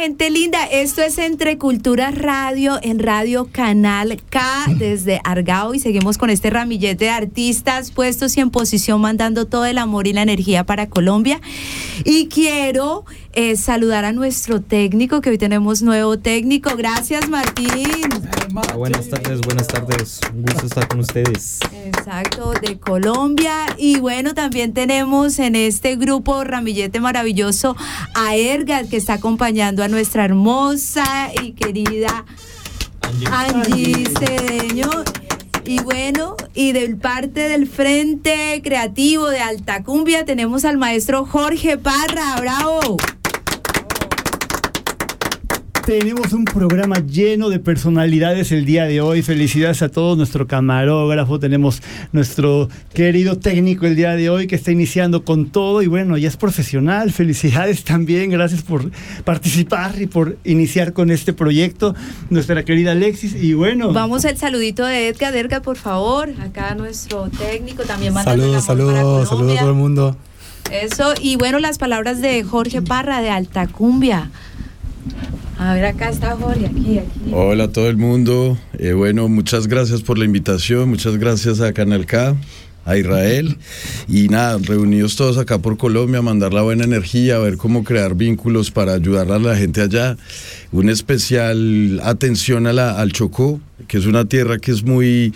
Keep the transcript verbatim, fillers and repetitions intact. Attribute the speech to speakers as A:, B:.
A: gente linda, esto es Entre Culturas Radio en Radio Canal K desde Argao y seguimos con este ramillete de artistas puestos y en posición mandando todo el amor y la energía para Colombia. Y quiero eh, saludar a nuestro técnico, que hoy tenemos nuevo técnico. Gracias, Martín.
B: Ah, buenas tardes, buenas tardes. Un gusto estar con ustedes.
A: Exacto, de Colombia. Y bueno, también tenemos en este grupo ramillete maravilloso a Ergat, que está acompañando a nuestra hermosa y querida Angie Cedeño. Y bueno, y del parte del Frente Creativo de Alta Cumbia tenemos al maestro Jorge Parra. ¡Bravo!
C: Tenemos un programa lleno de personalidades el día de hoy. Felicidades a todos, nuestro camarógrafo, tenemos nuestro querido técnico el día de hoy que está iniciando con todo y bueno, ya es profesional. Felicidades también, gracias por participar y por iniciar con este proyecto, nuestra querida Alexis. Y bueno,
A: vamos al saludito de Edgar. Edgar, por favor, acá nuestro técnico también mandando
D: saludos, saludos, saludos a todo el mundo.
A: Eso, y bueno, las palabras de Jorge Parra de Alta Cumbia. A ver, acá está Jorge, aquí, aquí.
E: Hola a todo el mundo. Eh, bueno, muchas gracias por la invitación, muchas gracias a Canal K, a Israel. Y nada, reunidos todos acá por Colombia, mandar la buena energía, a ver cómo crear vínculos para ayudar a la gente allá. Una especial atención a la, al Chocó, que es una tierra que es muy